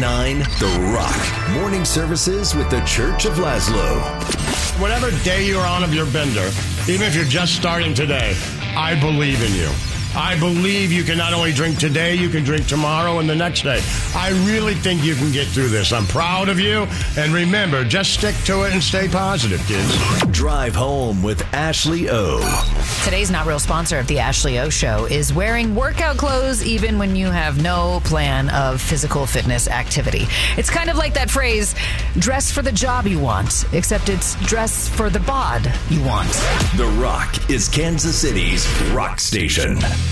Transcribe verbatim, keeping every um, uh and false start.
nine The Rock. Morning services with the Church of Laszlo. Whatever day you're on of your bender, even if you're just starting today, I believe in you. I believe you can not only drink today, you can drink tomorrow and the next day. I really think you can get through this. I'm proud of you. And remember, just stick to it and stay positive, kids. Drive home with Ashley O. Today's Not Real sponsor of the Ashley O Show is wearing workout clothes even when you have no plan of physical fitness activity. It's kind of like that phrase, dress for the job you want, except it's dress for the bod you want. The Rock is Kansas City's rock station.